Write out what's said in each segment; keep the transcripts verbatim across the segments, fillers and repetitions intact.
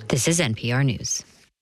This is N P R News.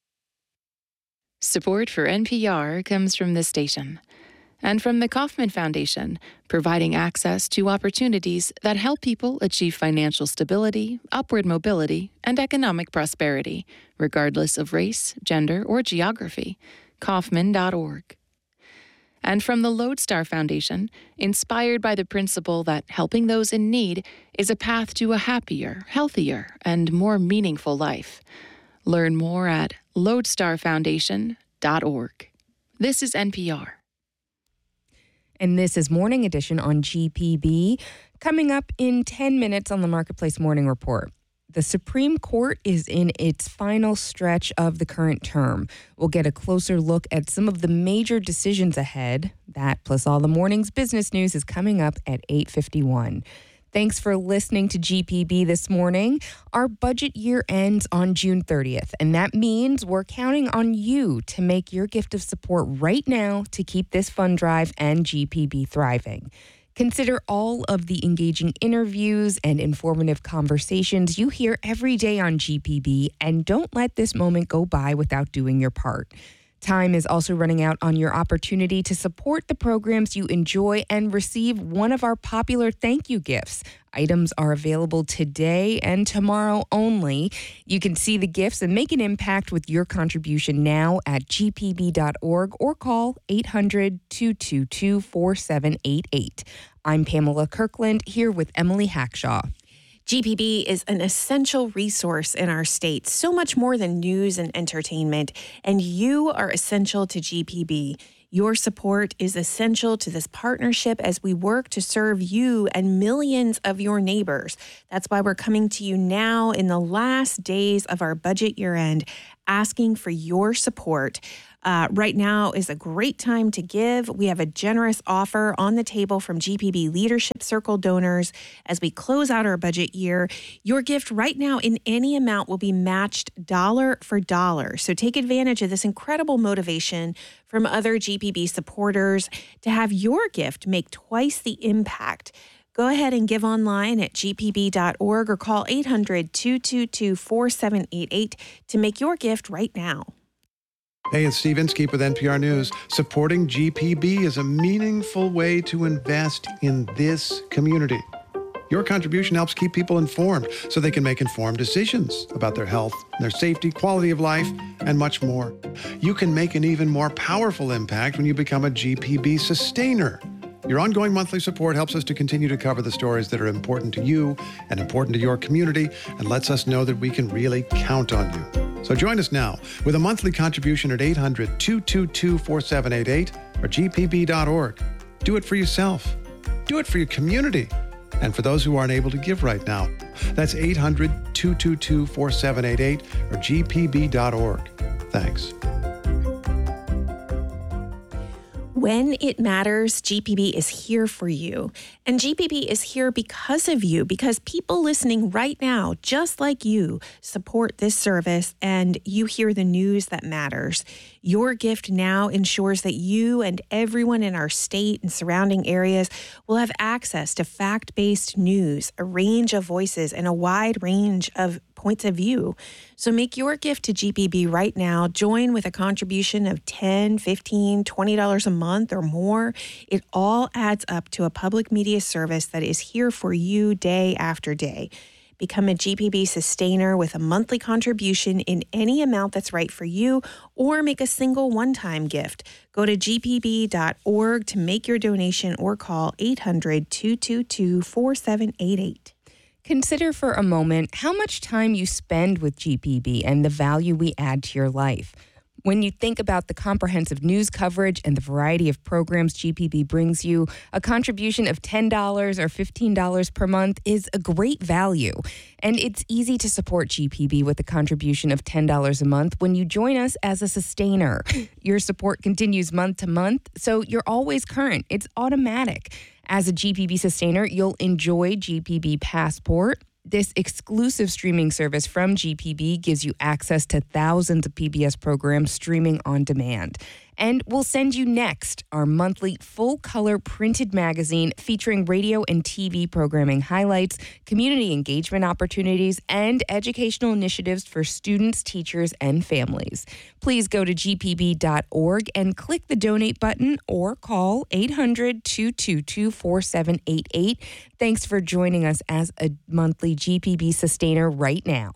Support for N P R comes from this station and from the Kauffman Foundation, providing access to opportunities that help people achieve financial stability, upward mobility, and economic prosperity, regardless of race, gender, or geography. Kauffman dot org. And from the Lodestar Foundation, inspired by the principle that helping those in need is a path to a happier, healthier, and more meaningful life. Learn more at lodestar foundation dot org. This is N P R. And this is Morning Edition on G P B. Coming up in ten minutes on the Marketplace Morning Report. The Supreme Court is in its final stretch of the current term. We'll get a closer look at some of the major decisions ahead. That plus all the morning's business news is coming up at eight fifty-one. Thanks for listening to G P B this morning. Our budget year ends on June thirtieth, and that means we're counting on you to make your gift of support right now to keep this fund drive and G P B thriving. Consider all of the engaging interviews and informative conversations you hear every day on G P B, and don't let this moment go by without doing your part. Time is also running out on your opportunity to support the programs you enjoy and receive one of our popular thank you gifts. Items are available today and tomorrow only. You can see the gifts and make an impact with your contribution now at g p b dot org or call eight hundred, two two two, four seven eight eight. I'm Pamela Kirkland here with Emily Hackshaw. G P B is an essential resource in our state, so much more than news and entertainment, and you are essential to G P B. Your support is essential to this partnership as we work to serve you and millions of your neighbors. That's why we're coming to you now in the last days of our budget year end, asking for your support. Uh, right now is a great time to give. We have a generous offer on the table from G P B Leadership Circle donors as we close out our budget year. Your gift right now in any amount will be matched dollar for dollar. So take advantage of this incredible motivation from other G P B supporters to have your gift make twice the impact. Go ahead and give online at g p b dot org or call eight hundred, two two two, four seven eight eight to make your gift right now. Hey, it's Steve Inskeep with N P R News. Supporting G P B is a meaningful way to invest in this community. Your contribution helps keep people informed so they can make informed decisions about their health, their safety, quality of life, and much more. You can make an even more powerful impact when you become a G P B sustainer. Your ongoing monthly support helps us to continue to cover the stories that are important to you and important to your community and lets us know that we can really count on you. So join us now with a monthly contribution at eight hundred, two two two, four seven eight eight or g p b dot org. Do it for yourself. Do it for your community. And for those who aren't able to give right now, that's eight hundred, two two two, four seven eight eight or g p b dot org. Thanks. When it matters, G P B is here for you. And G P B is here because of you, because people listening right now, just like you, support this service and you hear the news that matters. Your gift now ensures that you and everyone in our state and surrounding areas will have access to fact-based news, a range of voices, and a wide range of points of view. So make your gift to G P B right now. Join with a contribution of ten dollars, fifteen dollars, twenty dollars a month or more. It all adds up to a public media service that is here for you day after day. Become a G P B sustainer with a monthly contribution in any amount that's right for you, or make a single one-time gift. Go to g p b dot org to make your donation or call eight hundred, two two two, four seven eight eight. Consider for a moment how much time you spend with G P B and the value we add to your life. When you think about the comprehensive news coverage and the variety of programs G P B brings you, a contribution of ten dollars or fifteen dollars per month is a great value. And it's easy to support G P B with a contribution of ten dollars a month when you join us as a sustainer. Your support continues month to month, so you're always current. It's automatic. As a G P B sustainer, you'll enjoy G P B Passport. This exclusive streaming service from G P B gives you access to thousands of P B S programs streaming on demand. And we'll send you Next, our monthly full-color printed magazine featuring radio and T V programming highlights, community engagement opportunities, and educational initiatives for students, teachers, and families. Please go to g p b dot org and click the donate button or call eight hundred, two two two, four seven eight eight. Thanks for joining us as a monthly G P B sustainer right now.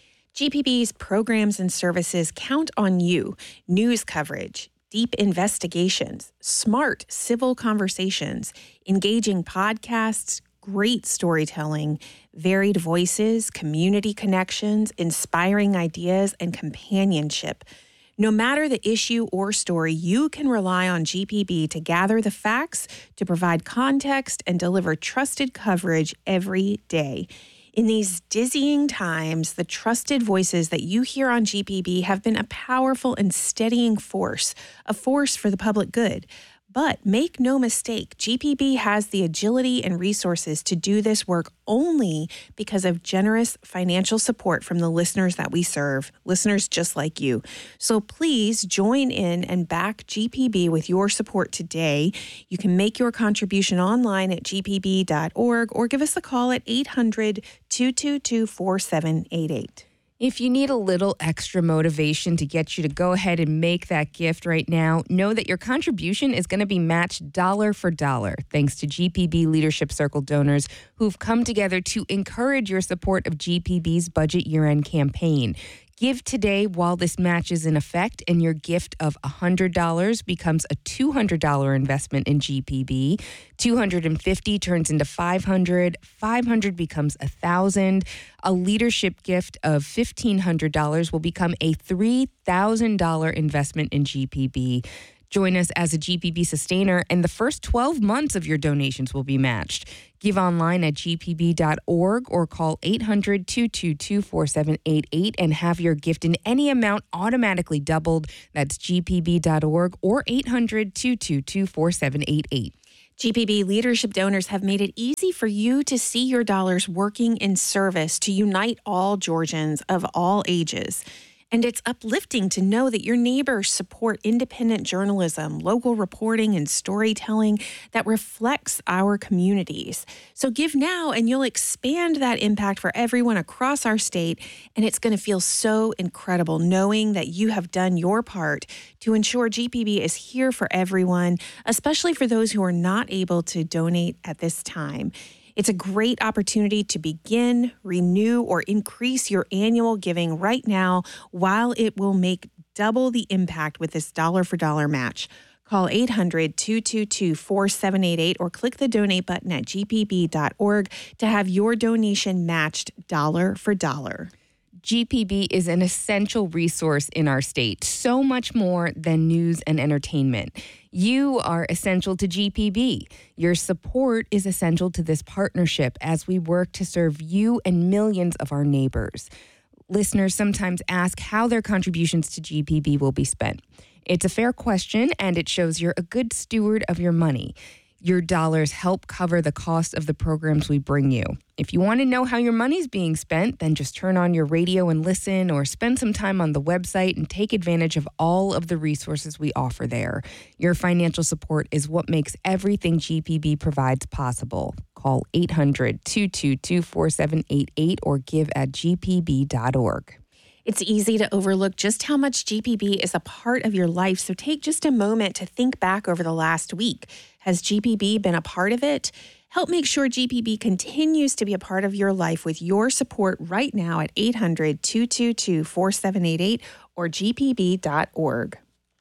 G P B's programs and services count on you. News coverage, deep investigations, smart civil conversations, engaging podcasts, great storytelling, varied voices, community connections, inspiring ideas, and companionship. No matter the issue or story, you can rely on G P B to gather the facts, to provide context, and deliver trusted coverage every day. In these dizzying times, the trusted voices that you hear on G P B have been a powerful and steadying force, a force for the public good. But make no mistake, G P B has the agility and resources to do this work only because of generous financial support from the listeners that we serve, listeners just like you. So please join in and back G P B with your support today. You can make your contribution online at g p b dot org or give us a call at eight hundred, two two two, four seven eight eight. If you need a little extra motivation to get you to go ahead and make that gift right now, know that your contribution is going to be matched dollar for dollar, thanks to G P B Leadership Circle donors who've come together to encourage your support of G P B's budget year-end campaign. Give today while this match is in effect, and your gift of one hundred dollars becomes a two hundred dollars investment in G P B. two hundred fifty dollars turns into five hundred dollars. five hundred dollars becomes one thousand dollars. A leadership gift of fifteen hundred dollars will become a three thousand dollars investment in G P B. Join us as a G P B sustainer, and the first twelve months of your donations will be matched. Give online at g p b dot org or call eight hundred, two two two, four seven eight eight and have your gift in any amount automatically doubled. That's g p b dot org or eight hundred, two two two, four seven eight eight. G P B leadership donors have made it easy for you to see your dollars working in service to unite all Georgians of all ages. And it's uplifting to know that your neighbors support independent journalism, local reporting, and storytelling that reflects our communities. So give now and you'll expand that impact for everyone across our state. And it's going to feel so incredible knowing that you have done your part to ensure G P B is here for everyone, especially for those who are not able to donate at this time. It's a great opportunity to begin, renew, or increase your annual giving right now, while it will make double the impact with this dollar-for-dollar match. Call eight hundred, two two two, four seven eight eight or click the donate button at g p b dot org to have your donation matched dollar for dollar. G P B is an essential resource in our state, so much more than news and entertainment. You are essential to G P B. Your support is essential to this partnership as we work to serve you and millions of our neighbors. Listeners sometimes ask how their contributions to G P B will be spent. It's a fair question, and it shows you're a good steward of your money. Your dollars help cover the cost of the programs we bring you. If you want to know how your money's being spent, then just turn on your radio and listen, or spend some time on the website and take advantage of all of the resources we offer there. Your financial support is what makes everything G P B provides possible. Call eight hundred, two two two, four seven eight eight or give at g p b dot org. It's easy to overlook just how much G P B is a part of your life, so take just a moment to think back over the last week. Has G P B been a part of it? Help make sure G P B continues to be a part of your life with your support right now at eight hundred, two two two, four seven eight eight or g p b dot org.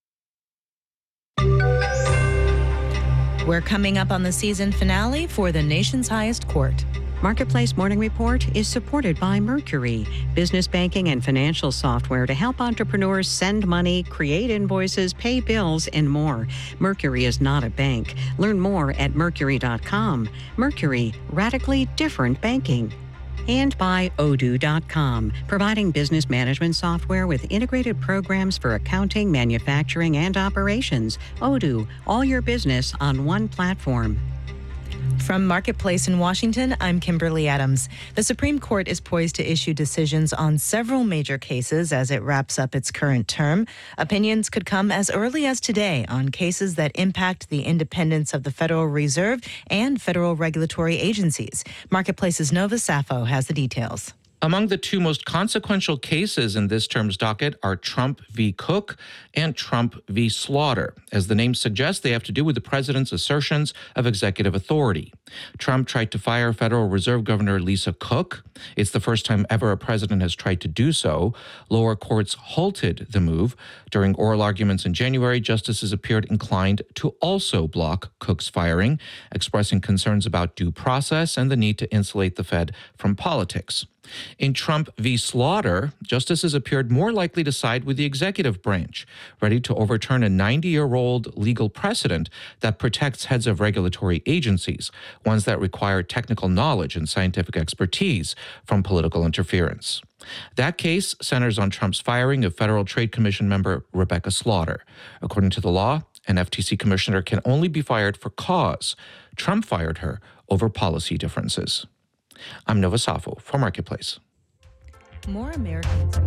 We're coming up on the season finale for the nation's highest court. Marketplace Morning Report is supported by Mercury, business banking and financial software to help entrepreneurs send money, create invoices, pay bills, and more. Mercury is not a bank. Learn more at mercury dot com. Mercury, radically different banking. And by odoo dot com, providing business management software with integrated programs for accounting, manufacturing, and operations. Odoo, all your business on one platform. From Marketplace in Washington, I'm Kimberly Adams. The Supreme Court is poised to issue decisions on several major cases as it wraps up its current term. Opinions could come as early as today on cases that impact the independence of the Federal Reserve and federal regulatory agencies. Marketplace's Nova Safo has the details. Among the two most consequential cases in this term's docket are Trump v. Cook and Trump v. Slaughter. As the name suggests, they have to do with the president's assertions of executive authority. Trump tried to fire Federal Reserve Governor Lisa Cook. It's the first time ever a president has tried to do so. Lower courts halted the move. During oral arguments in January, justices appeared inclined to also block Cook's firing, expressing concerns about due process and the need to insulate the Fed from politics. In Trump v. Slaughter, justices appeared more likely to side with the executive branch, ready to overturn a ninety-year-old legal precedent that protects heads of regulatory agencies, ones that require technical knowledge and scientific expertise from political interference. That case centers on Trump's firing of Federal Trade Commission member Rebecca Slaughter. According to the law, an F T C commissioner can only be fired for cause. Trump fired her over policy differences. I'm Nova Safo for Marketplace. More Americans.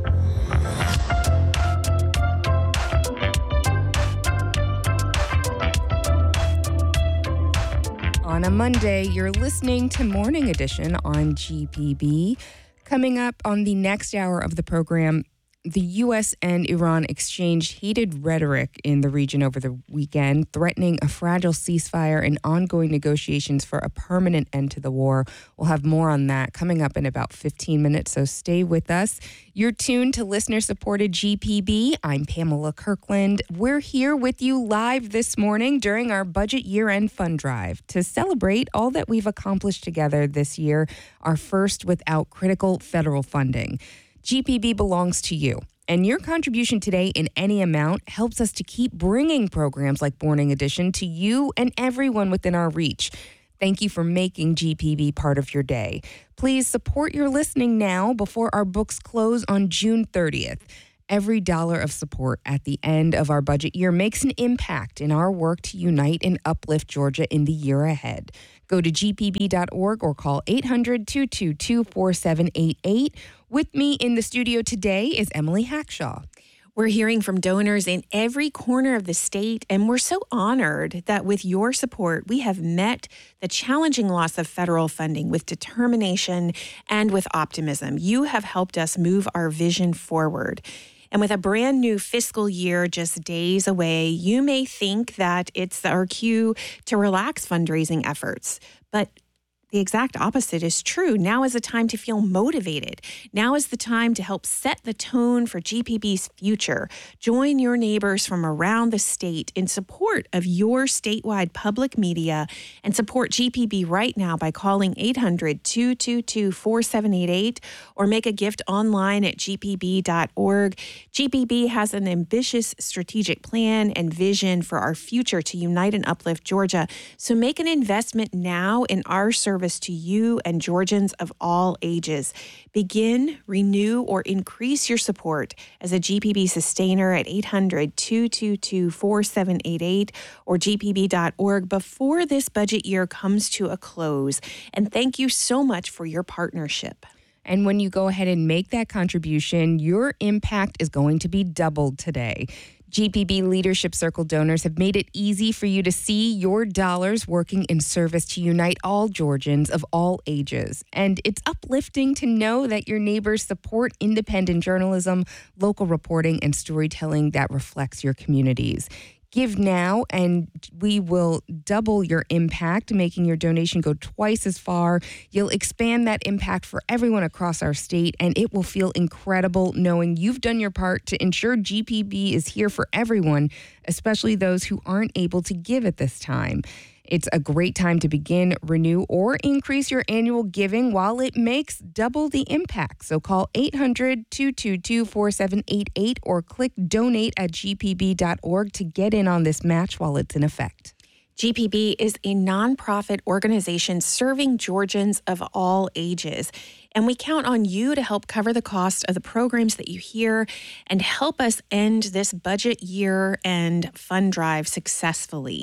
On a Monday, you're listening to Morning Edition on G P B. Coming up on the next hour of the program, the U S and Iran exchanged heated rhetoric in the region over the weekend, threatening a fragile ceasefire and ongoing negotiations for a permanent end to the war. We'll have more on that coming up in about fifteen minutes, so stay with us. You're tuned to listener-supported G P B. I'm Pamela Kirkland. We're here with you live this morning during our budget year-end fund drive to celebrate all that we've accomplished together this year, our first without critical federal funding. G P B belongs to you, and your contribution today in any amount helps us to keep bringing programs like Morning Edition to you and everyone within our reach. Thank you for making G P B part of your day. Please support your listening now before our books close on June thirtieth. Every dollar of support at the end of our budget year makes an impact in our work to unite and uplift Georgia in the year ahead. Go to G P B dot org or call eight hundred, two two two, four seven eight eight. With me in the studio today is Emily Hackshaw. We're hearing from donors in every corner of the state, and we're so honored that with your support, we have met the challenging loss of federal funding with determination and with optimism. You have helped us move our vision forward. And with a brand new fiscal year just days away, you may think that it's our cue to relax fundraising efforts. But the exact opposite is true. Now is the time to feel motivated. Now is the time to help set the tone for G P B's future. Join your neighbors from around the state in support of your statewide public media and support G P B right now by calling eight hundred, two two two, four seven eight eight or make a gift online at G P B dot org. G P B has an ambitious strategic plan and vision for our future to unite and uplift Georgia. So make an investment now in our service to you and Georgians of all ages. Begin, renew, or increase your support as a G P B sustainer at eight hundred, two two two, four seven eight eight or G P B dot org before this budget year comes to a close. And thank you so much for your partnership. And when you go ahead and make that contribution, your impact is going to be doubled today. G P B Leadership Circle donors have made it easy for you to see your dollars working in service to unite all Georgians of all ages. And it's uplifting to know that your neighbors support independent journalism, local reporting, and storytelling that reflects your communities. Give now, and we will double your impact, making your donation go twice as far. You'll expand that impact for everyone across our state, and it will feel incredible knowing you've done your part to ensure G P B is here for everyone, especially those who aren't able to give at this time. It's a great time to begin, renew, or increase your annual giving while it makes double the impact. So call eight hundred, two two two, four seven eight eight or click donate at G P B dot org to get in on this match while it's in effect. G P B is a nonprofit organization serving Georgians of all ages. And we count on you to help cover the cost of the programs that you hear and help us end this budget year and fund drive successfully.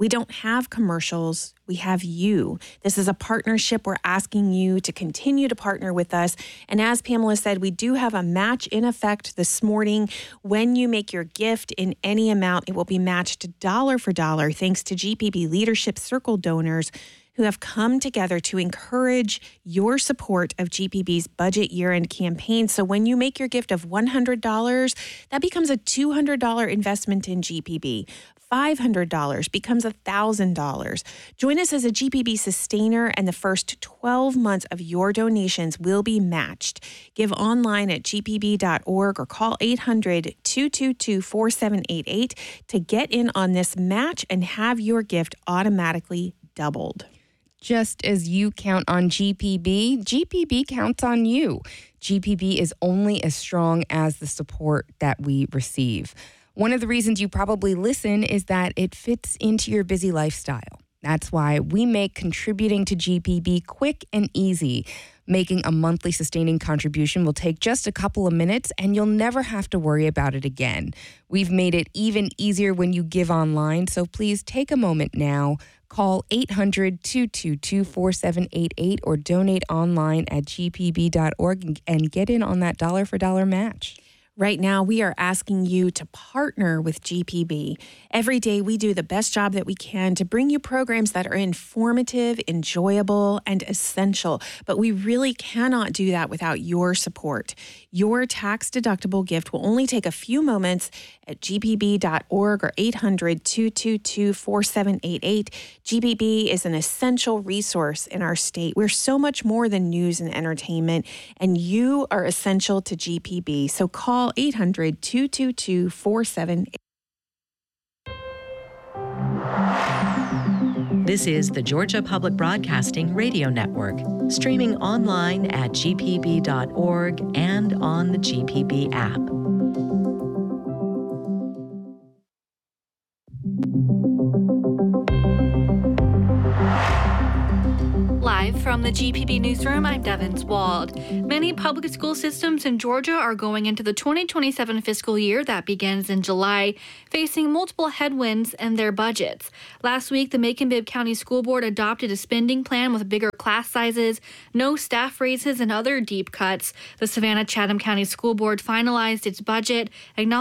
We don't have commercials. We have you. This is a partnership. We're asking you to continue to partner with us. And as Pamela said, we do have a match in effect this morning. When you make your gift in any amount, it will be matched dollar for dollar thanks to G P B Leadership Circle donors who have come together to encourage your support of G P B's budget year-end campaign. So when you make your gift of one hundred dollars, that becomes a two hundred dollars investment in G P B. five hundred dollars becomes one thousand dollars. Join us as a G P B sustainer, and the first twelve months of your donations will be matched. Give online at g p b dot org or call eight hundred, two two two, four seven eight eight to get in on this match and have your gift automatically doubled. Just as you count on G P B, G P B counts on you. G P B is only as strong as the support that we receive. One of the reasons you probably listen is that it fits into your busy lifestyle. That's why we make contributing to G P B quick and easy. Making a monthly sustaining contribution will take just a couple of minutes, and you'll never have to worry about it again. We've made it even easier when you give online, so please take a moment now. Call eight hundred, two two two, four seven eight eight or donate online at g p b dot org and get in on that dollar for dollar match. Right now, we are asking you to partner with G P B. Every day, we do the best job that we can to bring you programs that are informative, enjoyable, and essential. But we really cannot do that without your support. Your tax-deductible gift will only take a few moments at g p b dot org or eight hundred, two two two, four seven eight eight. G P B is an essential resource in our state. We're so much more than news and entertainment, and you are essential to G P B. So call eight hundred, two two two, four seven eight eight. This is the Georgia Public Broadcasting Radio Network, streaming online at g p b dot org and on the G P B app. Live from the G P B Newsroom, I'm Devins Wald. Many public school systems in Georgia are going into the twenty twenty-seven fiscal year that begins in July, facing multiple headwinds in their budgets. Last week, the Macon-Bibb County School Board adopted a spending plan with bigger class sizes, no staff raises, and other deep cuts. The Savannah-Chatham County School Board finalized its budget, acknowledging